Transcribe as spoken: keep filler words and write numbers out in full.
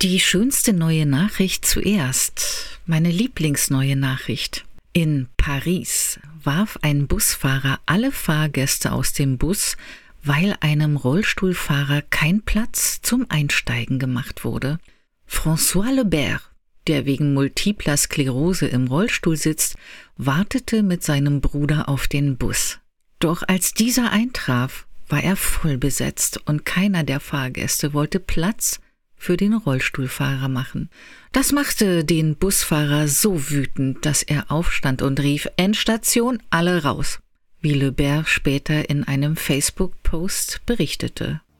Die schönste neue Nachricht zuerst, meine Lieblingsneue Nachricht. In Paris warf ein Busfahrer alle Fahrgäste aus dem Bus, weil einem Rollstuhlfahrer kein Platz zum Einsteigen gemacht wurde. François Lebert, der wegen multipler Sklerose im Rollstuhl sitzt, wartete mit seinem Bruder auf den Bus. Doch als dieser eintraf, war er voll besetzt und keiner der Fahrgäste wollte Platz für den Rollstuhlfahrer machen. Das machte den Busfahrer so wütend, dass er aufstand und rief: Endstation, alle raus, wie Lebert später in einem Facebook-Post berichtete.